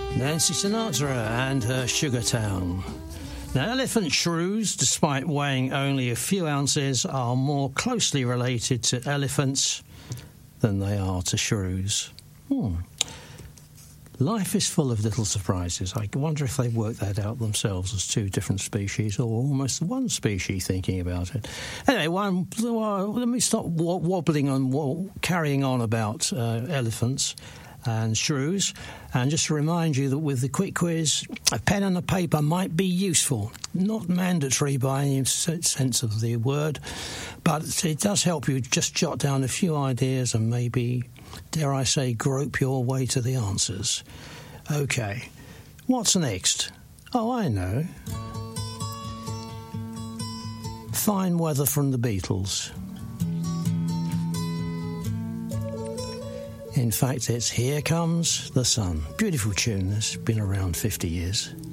Nancy Sinatra and her Sugar Town. Now, elephant shrews, despite weighing only a few ounces, are more closely related to elephants than they are to shrews. Life is full of little surprises. I wonder if they worked that out themselves as two different species or almost one species thinking about it. Anyway, let me stop wobbling and carrying on about elephants and shrews, and just to remind you that with the quick quiz, a pen and a paper might be useful. Not mandatory by any sense of the word, but it does help you just jot down a few ideas and maybe, dare I say, grope your way to the answers. OK, what's next? Oh, I know. Fine Weather from the Beatles. In fact, it's Here Comes the Sun. Beautiful tune. It's been around 50 years.